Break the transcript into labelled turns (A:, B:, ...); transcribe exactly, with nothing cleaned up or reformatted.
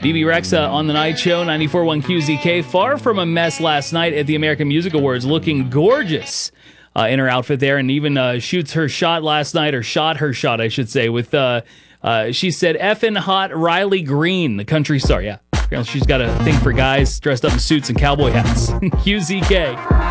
A: B B Rexa on the night show, ninety-four point one Q Z K. Far from a mess last night at the American Music Awards, looking gorgeous uh, in her outfit there, and even uh, shoots her shot last night, or shot her shot, I should say, with, uh, uh, she said, effing hot Riley Green, the country star. Yeah, she's got a thing for guys dressed up in suits and cowboy hats. Q Z K.